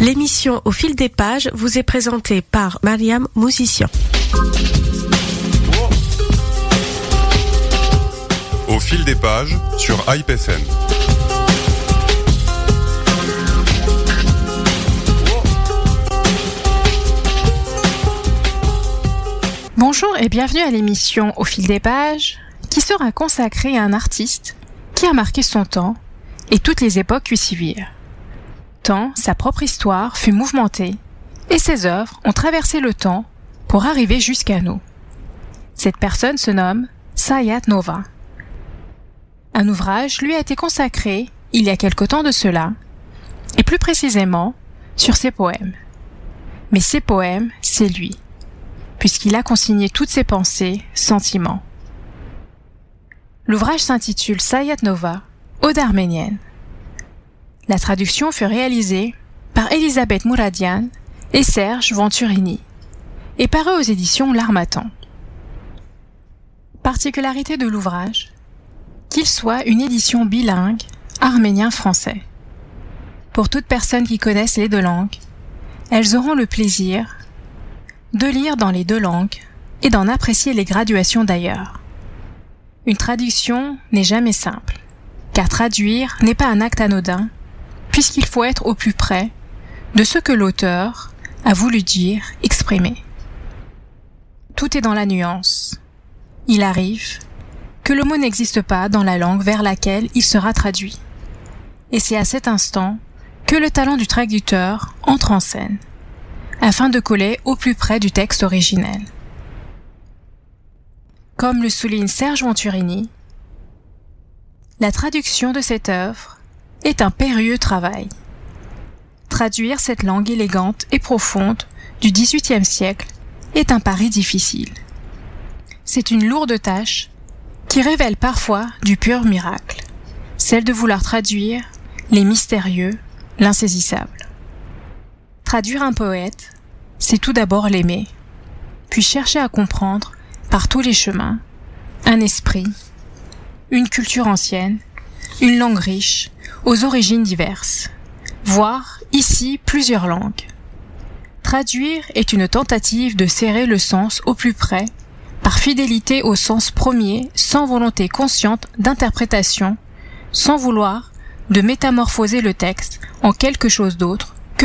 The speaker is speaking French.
L'émission Au fil des pages vous est présentée par Mariam Musicien. Au fil des pages sur Hype FM. Bonjour et bienvenue à l'émission Au fil des pages qui sera consacrée à un artiste qui a marqué son temps et toutes les époques qui suivirent. Tant sa propre histoire fut mouvementée et ses œuvres ont traversé le temps pour arriver jusqu'à nous. Cette personne se nomme Sayat Nova. Un ouvrage lui a été consacré il y a quelque temps de cela, et plus précisément sur ses poèmes. Mais ses poèmes, c'est lui, puisqu'il a consigné toutes ses pensées, sentiments. L'ouvrage s'intitule Sayat Nova, Ode arménienne. La traduction fut réalisée par Elisabeth Mouradian et Serge Venturini et paru aux éditions L'Harmattan. Particularité de l'ouvrage, qu'il soit une édition bilingue arménien-français. Pour toutes personnes qui connaissent les deux langues, elles auront le plaisir de lire dans les deux langues et d'en apprécier les graduations d'ailleurs. Une traduction n'est jamais simple, car traduire n'est pas un acte anodin, puisqu'il faut être au plus près de ce que l'auteur a voulu dire, exprimer. Tout est dans la nuance. Il arrive que le mot n'existe pas dans la langue vers laquelle il sera traduit. Et c'est à cet instant que le talent du traducteur entre en scène, afin de coller au plus près du texte originel. Comme le souligne Serge Venturini, la traduction de cette œuvre est un périlleux travail. Traduire cette langue élégante et profonde du XVIIIe siècle est un pari difficile. C'est une lourde tâche qui révèle parfois du pur miracle, celle de vouloir traduire les mystérieux, l'insaisissable. Traduire un poète, c'est tout d'abord l'aimer, puis chercher à comprendre, par tous les chemins, un esprit, une culture ancienne, une langue riche, aux origines diverses, voire, ici, plusieurs langues. Traduire est une tentative de serrer le sens au plus près, par fidélité au sens premier, sans volonté consciente d'interprétation, sans vouloir de métamorphoser le texte en quelque chose d'autre